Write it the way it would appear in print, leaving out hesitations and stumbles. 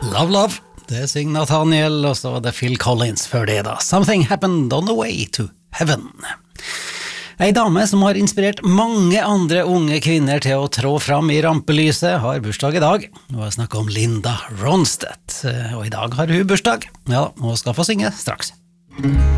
Love, love. Det synger Nathaniel, og så var det Phil Collins før det da. Something happened on the way to heaven. Ei dame som har inspirert mange andre unge kvinner til å trå fram i rampelyset, har bursdag i dag. Nå har jeg snakket om Linda Ronstadt, og i dag har hun bursdag. Ja, hun skal få synge straks.